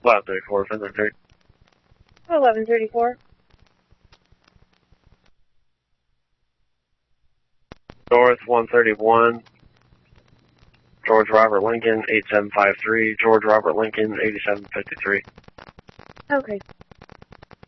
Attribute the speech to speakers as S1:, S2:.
S1: 1134, Finland Street.
S2: 1134.
S1: North 131, George Robert Lincoln, 8753, George Robert Lincoln, 8753.
S2: Okay.